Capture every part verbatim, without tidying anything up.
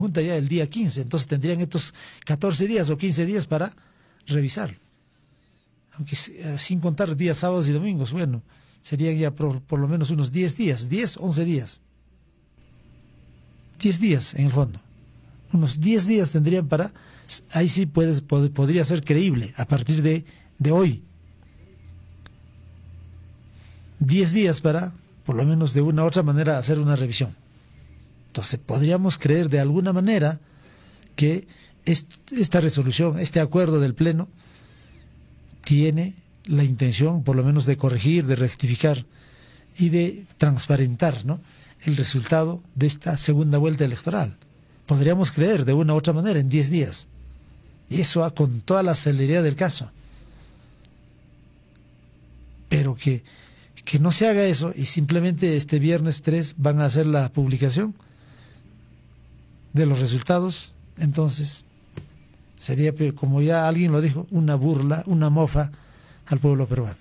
junta ya el día quince, entonces tendrían estos catorce días o quince días para revisar. Aunque sin contar días sábados y domingos, bueno, serían ya por, por lo menos unos diez días, diez, once días. diez días en el fondo. Unos diez días tendrían para, ahí sí puedes, pod, podría ser creíble a partir de, de hoy. diez días para, por lo menos de una u otra manera, hacer una revisión. Entonces podríamos creer de alguna manera que esta resolución, este acuerdo del Pleno, tiene la intención por lo menos de corregir, de rectificar y de transparentar, ¿no?, el resultado de esta segunda vuelta electoral. Podríamos creer de una u otra manera en diez días. Y eso va con toda la celeridad del caso. Pero que, que no se haga eso y simplemente este viernes tres van a hacer la publicación de los resultados, entonces sería, como ya alguien lo dijo, una burla, una mofa al pueblo peruano.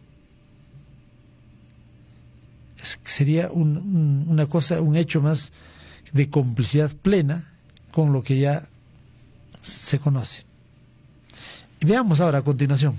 Es, sería un, un, una cosa, un hecho más de complicidad plena con lo que ya se conoce. Y veamos ahora a continuación.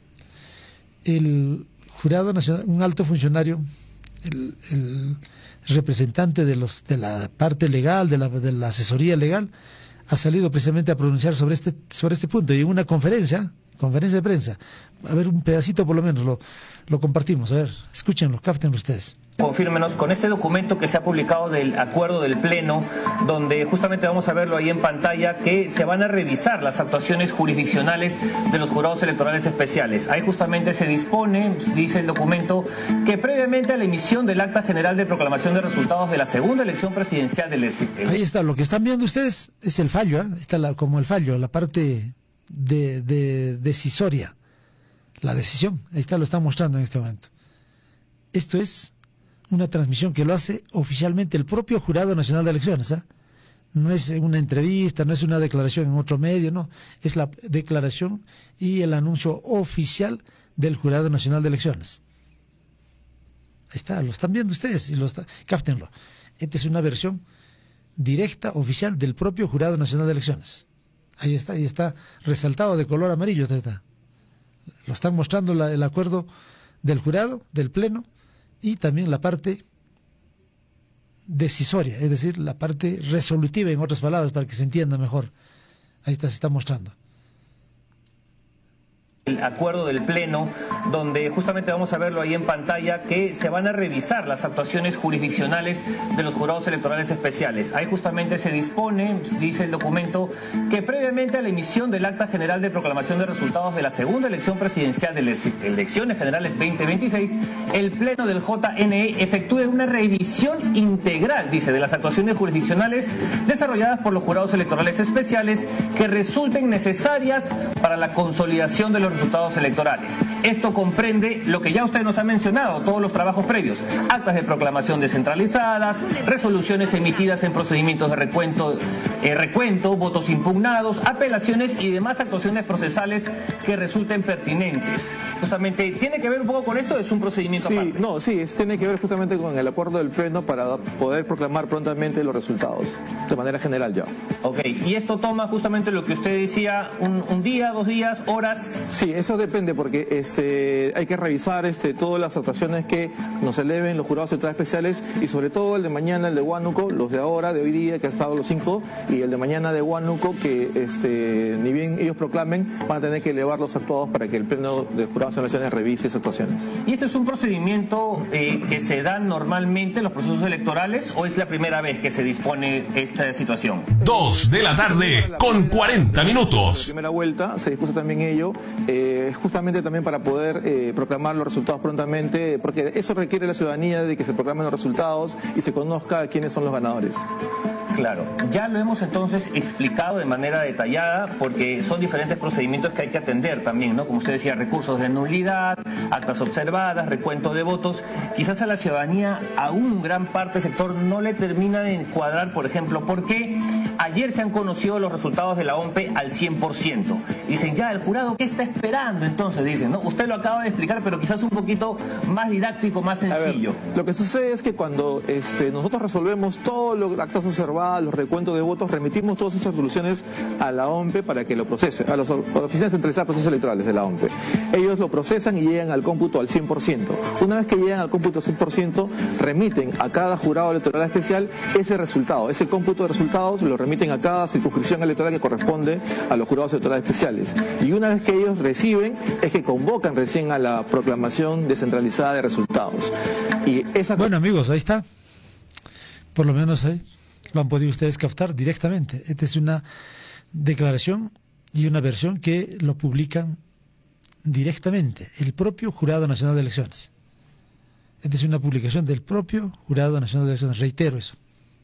El Jurado Nacional, un alto funcionario, el, el representante de los de la parte legal, de la, de la asesoría legal, ha salido precisamente a pronunciar sobre este sobre este punto, y en una conferencia, conferencia de prensa, a ver, un pedacito por lo menos lo, lo compartimos, a ver, escúchenlo, cáptenlo ustedes. Confírmenos con este documento que se ha publicado del acuerdo del Pleno, donde justamente vamos a verlo ahí en pantalla, que se van a revisar las actuaciones jurisdiccionales de los jurados electorales especiales. Ahí justamente se dispone, dice el documento, que previamente a la emisión del acta general de proclamación de resultados de la segunda elección presidencial del distrito. Ahí está, lo que están viendo ustedes es el fallo, ¿eh? Está la, como el fallo, la parte de, de decisoria, la decisión, ahí está, lo están mostrando en este momento. Esto es una transmisión que lo hace oficialmente el propio Jurado Nacional de Elecciones, ¿eh? No es una entrevista, no es una declaración en otro medio, no, es la declaración y el anuncio oficial del Jurado Nacional de Elecciones. Ahí está, lo están viendo ustedes, y lo está, cáptenlo. Esta es una versión directa, oficial, del propio Jurado Nacional de Elecciones. Ahí está, ahí está resaltado de color amarillo, ahí está. Lo están mostrando la, el acuerdo del jurado, del Pleno, y también la parte decisoria, es decir, la parte resolutiva, en otras palabras, para que se entienda mejor. Ahí está, se está mostrando. El acuerdo del Pleno, donde justamente vamos a verlo ahí en pantalla, que se van a revisar las actuaciones jurisdiccionales de los jurados electorales especiales. Ahí justamente se dispone, dice el documento, que previamente a la emisión del acta general de proclamación de resultados de la segunda elección presidencial de las elecciones generales veinte veintiséis, el Pleno del J N E efectúe una revisión integral, dice, de las actuaciones jurisdiccionales desarrolladas por los jurados electorales especiales que resulten necesarias para la consolidación de los resultados electorales. Esto comprende lo que ya usted nos ha mencionado, todos los trabajos previos: actas de proclamación descentralizadas, resoluciones emitidas en procedimientos de recuento, eh, recuento, votos impugnados, apelaciones y demás actuaciones procesales que resulten pertinentes. Justamente, ¿tiene que ver un poco con esto o es un procedimiento sí, aparte? No, sí, es, tiene que ver justamente con el acuerdo del Pleno para poder proclamar prontamente los resultados, de manera general ya. Ok, y esto toma justamente lo que usted decía, un, un día, dos días, horas... Sí, eso depende porque este, hay que revisar este, todas las actuaciones que nos eleven los jurados electorales especiales, y sobre todo el de mañana, el de Huánuco, los de ahora, de hoy día, que han estado los cinco, y el de mañana de Huánuco, que este, ni bien ellos proclamen, van a tener que elevar los actuados para que el Pleno de Jurados de Elecciones revise esas actuaciones. ¿Y este es un procedimiento eh, que se da normalmente en los procesos electorales o es la primera vez que se dispone esta situación? Dos de la tarde con cuarenta minutos. La primera vuelta se dispuso también ello, eh, justamente también para poder eh, proclamar los resultados prontamente, porque eso requiere la ciudadanía de que se proclamen los resultados y se conozca quiénes son los ganadores. Claro, ya lo hemos entonces explicado de manera detallada, porque son diferentes procedimientos que hay que atender también, ¿no? Como usted decía, recursos de nulidad, actas observadas, recuento de votos. Quizás a la ciudadanía, a un gran parte del sector, no le termina de encuadrar, por ejemplo, por qué ayer se han conocido los resultados de la O M P al cien por ciento. Dicen, ya, el jurado, ¿qué está esperando? Entonces, dicen, ¿no? Usted lo acaba de explicar, pero quizás un poquito más didáctico, más sencillo. A ver, lo que sucede es que cuando este, nosotros resolvemos todos los actos observados, cerradas, los recuentos de votos, remitimos todas esas resoluciones a la O M P E para que lo procese, a, los, a la Oficina Centralizada de Procesos Electorales de la O M P E. Ellos lo procesan y llegan al cómputo al cien por ciento. Una vez que llegan al cómputo al cien por ciento, remiten a cada jurado electoral especial ese resultado, ese cómputo de resultados lo remiten a cada circunscripción electoral que corresponde a los jurados electorales especiales. Y una vez que ellos reciben, es que convocan recién a la proclamación descentralizada de resultados. Y esa... Bueno, amigos, ahí está. Por lo menos ahí lo han podido ustedes captar directamente. Esta es una declaración y una versión que lo publican directamente el propio Jurado Nacional de Elecciones. Esta es una publicación del propio Jurado Nacional de Elecciones, reitero eso.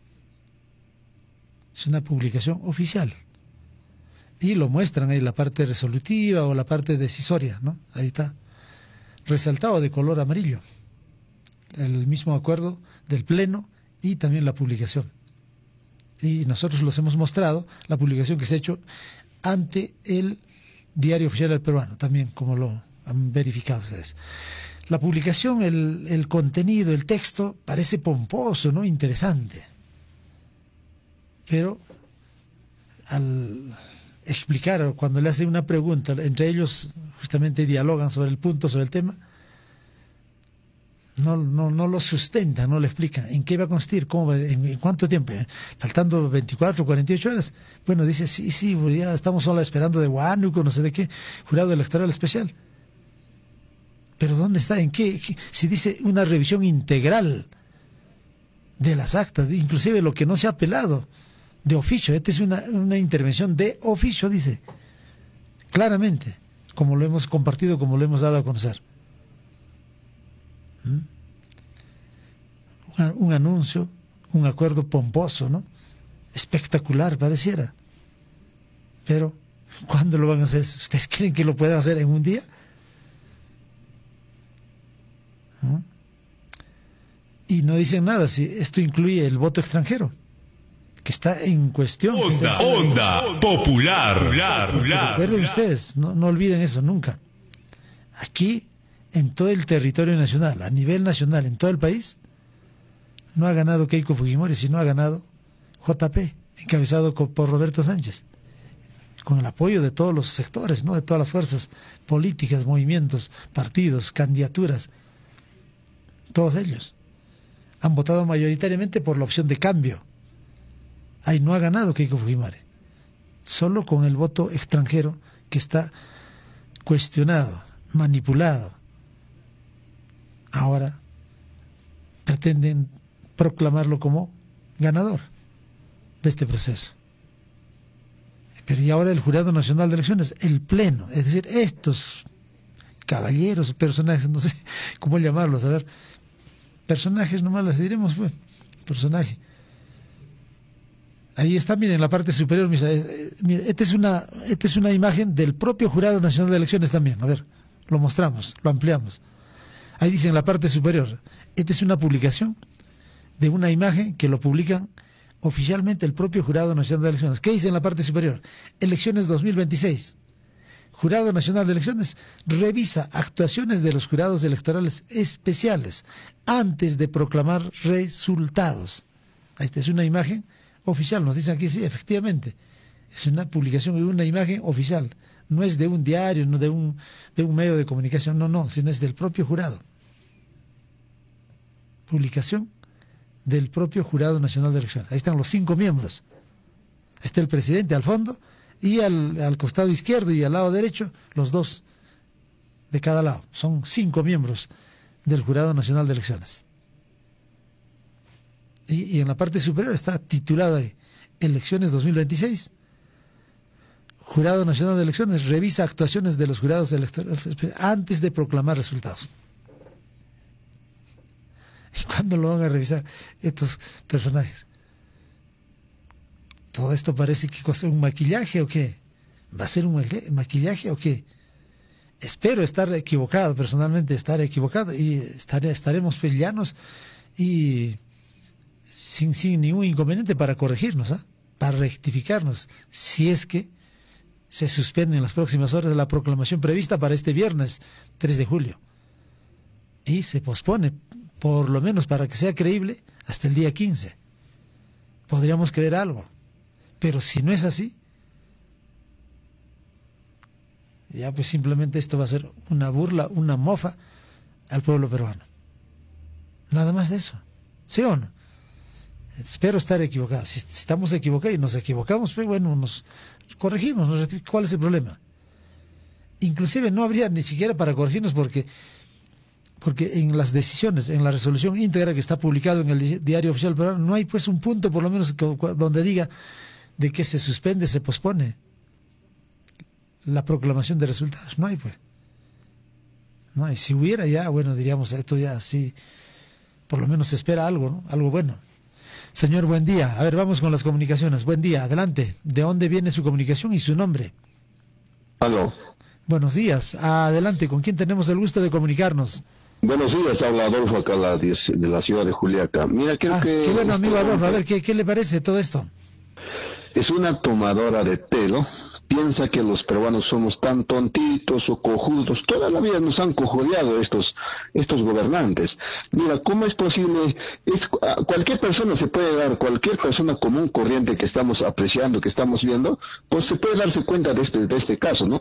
Es una publicación oficial. Y lo muestran ahí la parte resolutiva o la parte decisoria, ¿no? Ahí está, resaltado de color amarillo. El mismo acuerdo del Pleno y también la publicación. Y nosotros los hemos mostrado, la publicación que se ha hecho ante el Diario Oficial del Peruano, también como lo han verificado ustedes. La publicación, el, el contenido, el texto, parece pomposo, ¿no? Interesante. Pero al explicar, cuando le hacen una pregunta, entre ellos justamente dialogan sobre el punto, sobre el tema, no, no, no lo sustentan, no lo explican. ¿En qué va a consistir? ¿Cómo va? ¿En, en cuánto tiempo? ¿Faltando veinticuatro, cuarenta y ocho horas? Bueno, dice, sí, sí, ya estamos solo esperando de Huánuco, no sé de qué, jurado electoral especial. ¿Pero dónde está? ¿En qué? Si dice una revisión integral de las actas, inclusive lo que no se ha apelado, de oficio. Esta es una, una intervención de oficio, dice, claramente, como lo hemos compartido, como lo hemos dado a conocer. ¿Mm? Un, un anuncio, un acuerdo pomposo, ¿no? Espectacular pareciera. Pero, ¿cuándo lo van a hacer? ¿Ustedes creen que lo pueden hacer en un día? ¿Mm? Y no dicen nada si esto incluye el voto extranjero, que está en cuestión. Onda, onda, popular, popular, popular. Recuerden ustedes, no, no olviden eso nunca. Aquí, en todo el territorio nacional, a nivel nacional, en todo el país, no ha ganado Keiko Fujimori, sino ha ganado J P, encabezado por Roberto Sánchez, con el apoyo de todos los sectores, ¿no? De todas las fuerzas políticas, movimientos, partidos, candidaturas. Todos ellos han votado mayoritariamente por la opción de cambio. Ahí no ha ganado Keiko Fujimori, solo con el voto extranjero que está cuestionado, manipulado. Ahora pretenden proclamarlo como ganador de este proceso. Pero y ahora el Jurado Nacional de Elecciones, el Pleno, es decir, estos caballeros, personajes, no sé cómo llamarlos, a ver, personajes nomás les diremos, bueno, personaje. Ahí está, miren, en la parte superior, mira, esta es una, esta es una imagen del propio Jurado Nacional de Elecciones también, a ver, lo mostramos, lo ampliamos. Ahí dice en la parte superior, esta es una publicación de una imagen que lo publican oficialmente el propio Jurado Nacional de Elecciones. ¿Qué dice en la parte superior? Elecciones dos mil veintiséis. Jurado Nacional de Elecciones revisa actuaciones de los jurados electorales especiales antes de proclamar resultados. Ahí está, es una imagen oficial, nos dicen aquí, sí, efectivamente, es una publicación y una imagen oficial, no es de un diario, no de un, de un medio de comunicación, no, no, sino es del propio jurado. Publicación del propio Jurado Nacional de Elecciones. Ahí están los cinco miembros. Ahí está el presidente al fondo y al, al costado izquierdo y al lado derecho, los dos de cada lado. Son cinco miembros del Jurado Nacional de Elecciones. Y, y en la parte superior está titulada ahí, Elecciones dos mil veintiséis. Jurado Nacional de Elecciones revisa actuaciones de los jurados electorales antes de proclamar resultados. ¿Y cuándo lo van a revisar estos personajes? ¿Todo esto parece que cosa un maquillaje o qué? ¿Va a ser un maquillaje o qué? Espero estar equivocado, personalmente estar equivocado, y estaré, estaremos llanos y sin, sin ningún inconveniente para corregirnos, ¿eh? Para rectificarnos, si es que se suspende en las próximas horas la proclamación prevista para este viernes tres de julio. Y se pospone, por lo menos para que sea creíble, hasta el día quince. podríamos creer algo. Pero si no es así, ya pues simplemente esto va a ser una burla, una mofa al pueblo peruano. Nada más de eso. ¿Sí o no? Espero estar equivocado. Si estamos equivocados y nos equivocamos, pues bueno, nos corregimos. Nos, ¿cuál es el problema? Inclusive no habría ni siquiera para corregirnos porque, porque en las decisiones, en la resolución íntegra que está publicado en el Diario Oficial Peruano, no hay pues un punto por lo menos que, donde diga de que se suspende, se pospone la proclamación de resultados. No hay pues. No hay. Si hubiera ya, bueno, diríamos, esto ya sí, por lo menos se espera algo, ¿no? Algo bueno. Señor, buen día. A ver, vamos con las comunicaciones. Buen día, adelante. ¿De dónde viene su comunicación y su nombre? Aló. Buenos días. Adelante, ¿con quién tenemos el gusto de comunicarnos? Buenos días, habla Adolfo acá la, de la ciudad de Juliaca. Mira, creo ah, que... Qué bueno, amigo este, Adolfo. A ver, ¿qué, ¿qué le parece todo esto? Es una tomadora de pelo. Piensa que los peruanos somos tan tontitos o cojudos. Toda la vida nos han cojudeado estos, estos gobernantes. Mira, ¿cómo es posible? Es, cualquier persona se puede dar, cualquier persona común, corriente que estamos apreciando, que estamos viendo, pues se puede darse cuenta de este, de este caso, ¿no?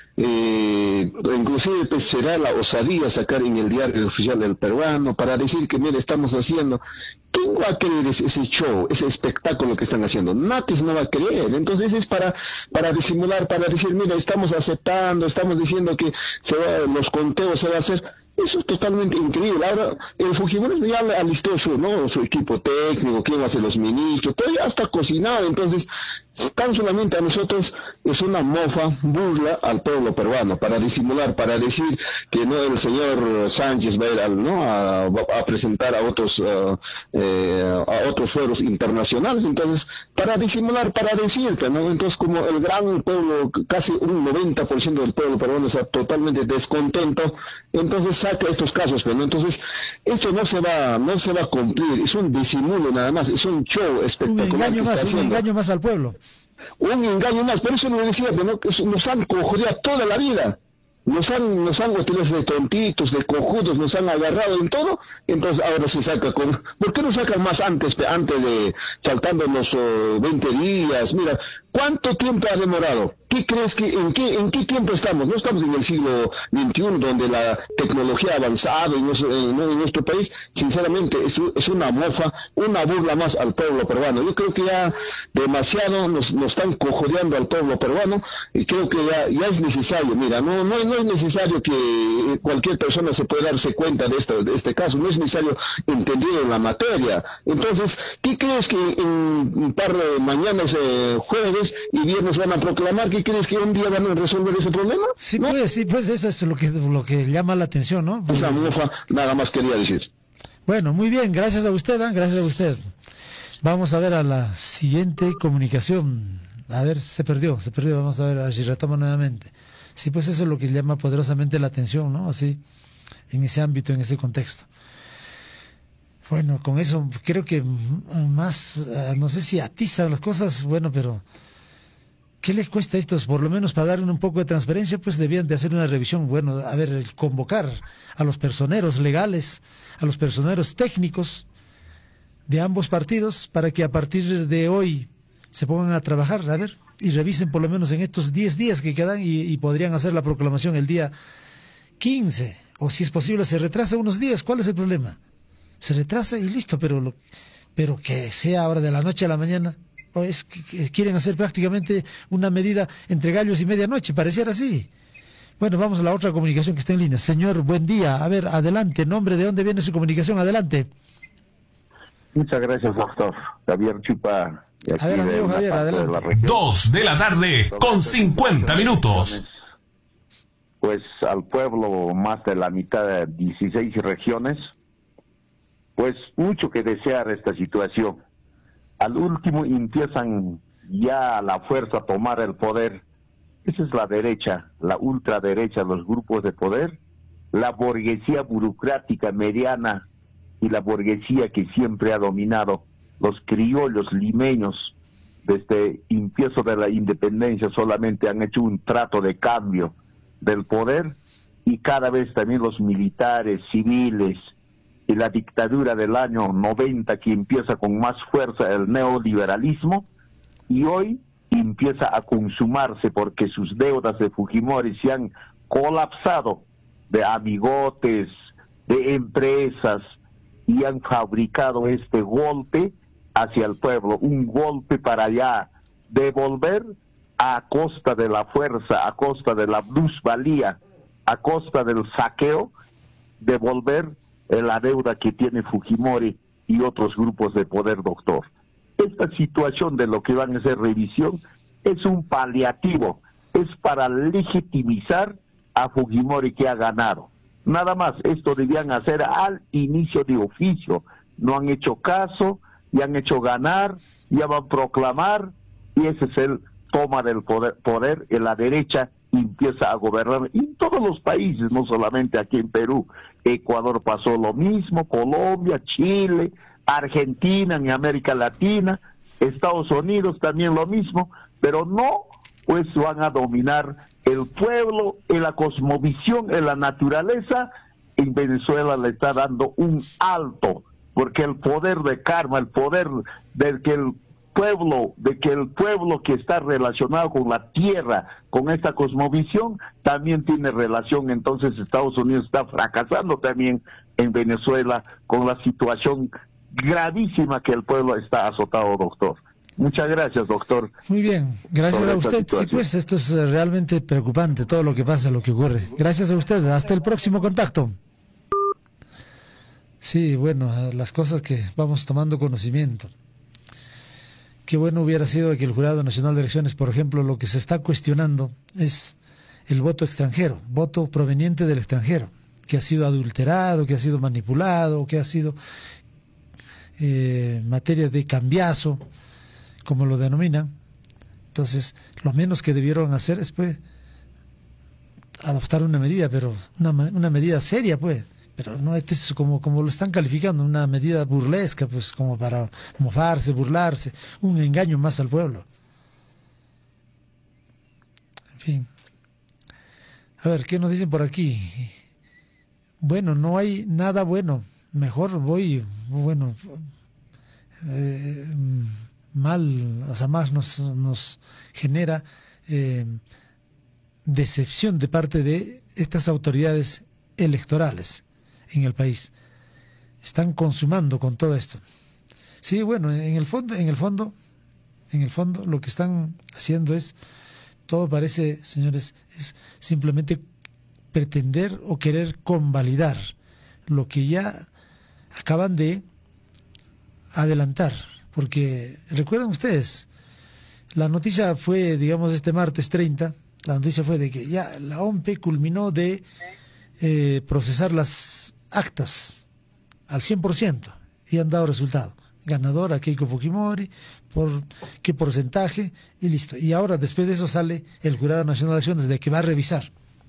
Eh, inclusive pues, será la osadía sacar en el Diario Oficial del Peruano para decir que, mire, estamos haciendo... ¿Quién va a creer ese, ese show, ese espectáculo que están haciendo? Natis no va a creer. Entonces es para, para disimular, para decir, mira, estamos aceptando, estamos diciendo que se va, los conteos se va a hacer. Eso es totalmente increíble. Ahora, el Fujimori ya alistó su, ¿no? su equipo técnico, quién va a ser los ministros, todo ya está cocinado. Entonces, tan solamente a nosotros es una mofa, burla al pueblo peruano, para disimular, para decir que no el señor Sánchez va a ir al, ¿no? a, a presentar a otros, uh, eh, a otros foros internacionales. Entonces, para disimular, para decirte, ¿no? Entonces, como el gran pueblo, casi un noventa por ciento del pueblo peruano está totalmente descontento, entonces saca estos casos, pero ¿no? Entonces esto no se va, no se va a cumplir, es un disimulo nada más, es un show espectacular. Un engaño más, un engaño más al pueblo. Un engaño más, por eso le decía, pero ¿no? Nos han cojudeado toda la vida. Nos han, nos han utilizado de tontitos, de cojudos, nos han agarrado en todo, entonces ahora se saca con... ¿Por qué no sacan más antes, antes de, faltando los uh, veinte días? Mira, ¿cuánto tiempo ha demorado? ¿Qué crees que, en qué, en qué tiempo estamos? No estamos en el siglo veintiuno, donde la tecnología ha avanzado en nuestro, en, en nuestro país. Sinceramente, es, es una mofa, una burla más al pueblo peruano. Yo creo que ya demasiado nos, nos están cojodeando al pueblo peruano, y creo que ya, ya es necesario. Mira, no, no, no es necesario que cualquier persona se pueda darse cuenta de, esto, de este caso, no es necesario entender en la materia. Entonces, ¿qué crees que en un par de mañanas, eh, jueves y viernes van a proclamar? ¿Qué crees que un día van a resolver ese problema? Sí, ¿no? pues, sí, pues eso es lo que, lo que llama la atención, ¿no? Es una mofa, nada más quería decir. Bueno, muy bien, gracias a usted, ¿eh? Gracias a usted. Vamos a ver a la siguiente comunicación. A ver, se perdió, se perdió, vamos a ver, a ver si retoma nuevamente. Sí, pues eso es lo que llama poderosamente la atención, ¿no? Así, en ese ámbito, en ese contexto. Bueno, con eso creo que más, no sé si atiza las cosas, bueno, pero ¿qué les cuesta a estos? Por lo menos para dar un poco de transparencia, pues debían de hacer una revisión, bueno, a ver, convocar a los personeros legales, a los personeros técnicos de ambos partidos, para que a partir de hoy se pongan a trabajar, a ver, y revisen por lo menos en estos diez días que quedan, y, y podrían hacer la proclamación el día quince, o si es posible se retrasa unos días. ¿Cuál es el problema? Se retrasa y listo, pero lo, pero que sea ahora de la noche a la mañana, o es que, que quieren hacer prácticamente una medida entre gallos y medianoche, pareciera así. Bueno, vamos a la otra comunicación que está en línea. Señor, buen día. A ver, adelante, nombre, ¿de dónde viene su comunicación? Adelante. Muchas gracias, doctor. Javier Chupa. De aquí a ver, amigo de Javier, adelante. Dos de la tarde con cincuenta minutos. Pues al pueblo, más de la mitad de dieciséis regiones, pues mucho que desear esta situación. Al último empiezan ya a la fuerza a tomar el poder. Esa es la derecha, la ultraderecha, los grupos de poder, la burguesía burocrática mediana y la burguesía que siempre ha dominado. Los criollos limeños, desde el empiezo de la independencia, solamente han hecho un trato de cambio del poder, y cada vez también los militares, civiles, y la dictadura del año noventa, que empieza con más fuerza el neoliberalismo, y hoy empieza a consumarse porque sus deudas de Fujimori se han colapsado de amigotes, de empresas, y han fabricado este golpe hacia el pueblo, un golpe para ya devolver a costa de la fuerza, a costa de la plusvalía, a costa del saqueo, devolver la deuda que tiene Fujimori y otros grupos de poder, doctor. Esta situación de lo que van a ser revisión es un paliativo, es para legitimizar a Fujimori, que ha ganado. Nada más, esto debían hacer al inicio de oficio. No han hecho caso, y han hecho ganar, ya van a proclamar, y ese es el toma del poder, poder en la derecha empieza a gobernar en todos los países, no solamente aquí en Perú. Ecuador pasó lo mismo, Colombia, Chile, Argentina, en América Latina, Estados Unidos también lo mismo, pero no, pues van a dominar el pueblo, en la cosmovisión, en la naturaleza. En Venezuela le está dando un alto, porque el poder de karma, el poder del que el pueblo, de que el pueblo que está relacionado con la tierra, con esta cosmovisión, también tiene relación. Entonces Estados Unidos está fracasando también en Venezuela con la situación gravísima que el pueblo está azotado, doctor. Muchas gracias, doctor. Muy bien, gracias a usted. Sí, pues esto es realmente preocupante, todo lo que pasa, lo que ocurre. Gracias a usted, hasta el próximo contacto. Sí, bueno, las cosas que vamos tomando conocimiento. Qué bueno hubiera sido que el Jurado Nacional de Elecciones, por ejemplo, lo que se está cuestionando es el voto extranjero, voto proveniente del extranjero, que ha sido adulterado, que ha sido manipulado, que ha sido eh, materia de cambiazo, como lo denominan. Entonces, lo menos que debieron hacer es, pues, adoptar una medida, pero una, una medida seria, pues. Pero no, este es como, como lo están calificando, una medida burlesca, pues, como para mofarse, burlarse, un engaño más al pueblo. En fin. A ver, ¿qué nos dicen por aquí? Bueno, no hay nada bueno. Mejor voy, bueno, eh, mal, o sea, más nos, nos genera eh, decepción de parte de estas autoridades electorales en el país. Están consumando con todo esto. Sí, bueno, en el fondo, en el fondo, en el fondo, lo que están haciendo es, todo parece, señores, es simplemente pretender o querer convalidar lo que ya acaban de adelantar. Porque, recuerdan ustedes, la noticia fue, digamos, este martes treinta, la noticia fue de que ya la O M P culminó de eh, procesar las actas al cien por ciento y han dado resultado. Ganadora Keiko Fujimori, por qué porcentaje, y listo. Y ahora, después de eso, sale el Jurado Nacional de Elecciones de que va a revisar.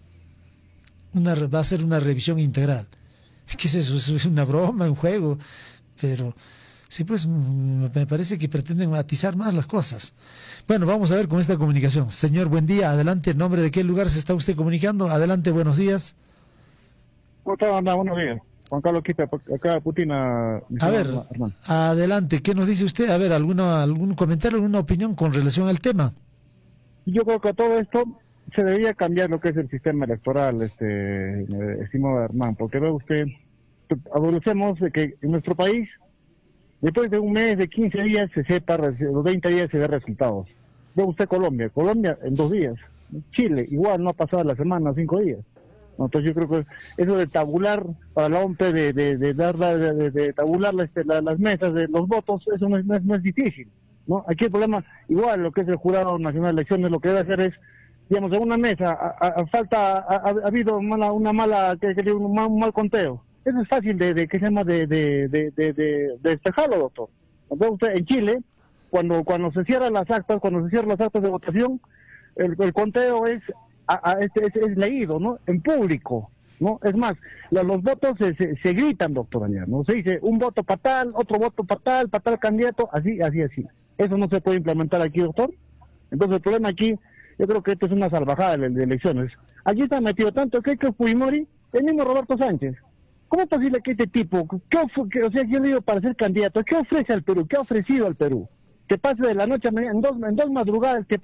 Una, va a hacer una revisión integral. ¿Qué es eso? Es una broma, un juego, pero sí, pues me parece que pretenden atizar más las cosas. Bueno, vamos a ver con esta comunicación. Señor, buen día, adelante, ¿en nombre de qué lugar se está usted comunicando? Adelante, buenos días. ¿Cómo está, Ana? Buenos días. Juan Carlos Quita, acá Putina. A ver, hermano, adelante, ¿qué nos dice usted? A ver, alguna, algún comentario, alguna opinión con relación al tema. Yo creo que a todo esto se debería cambiar lo que es el sistema electoral, este, estimado Hernán, porque ve usted, adolecemos de que en nuestro país, después de un mes, de quince días, se sepa, los veinte días se ve resultados. Ve usted Colombia, Colombia en dos días. Chile, igual, no ha pasado la semana, cinco días. Entonces yo creo que eso de tabular para la O M P, de, de, de dar de, de, de tabular este, la, las mesas de los votos, eso no es, no es, no es difícil, ¿no? Aquí el problema, igual lo que es el Jurado Nacional de Elecciones, lo que debe hacer es, digamos, en una mesa, a, a, a falta, ha, ha habido mala, una mala, que, que, un, mal, un mal conteo. Eso es fácil de, de que se llama de, de, de, de, de, de despejarlo, doctor. Entonces usted, en Chile, cuando, cuando se cierran las actas, cuando se cierran las actas de votación, el, el conteo es A, a, es, es, es leído, ¿no? En público, ¿no? Es más, la, los votos se, se, se gritan, doctor Añar, ¿no? Se dice un voto para tal, otro voto para tal, para tal candidato, así, así, así. Eso no se puede implementar aquí, doctor. Entonces el problema aquí, yo creo que esto es una salvajada de, de elecciones. Allí está metido tanto que que Fujimori, el mismo Roberto Sánchez, ¿Cómo es posible que este tipo, qué of- que, o sea, yo le digo para ser candidato, ¿qué ofrece al Perú? ¿Qué ha ofrecido al Perú? Que pase de la noche a mañana, en dos, en dos madrugadas, que